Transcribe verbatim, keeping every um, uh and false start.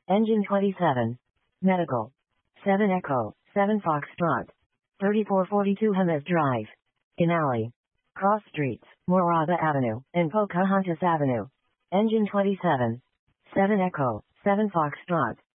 Engine twenty-seven. Medical. seven Echo, seven Foxtrot. thirty-four forty-two Hemes Drive. Inali. Cross Streets, Morava Avenue, and Pocahontas Avenue. Engine twenty-seven. seven Echo, seven Foxtrot.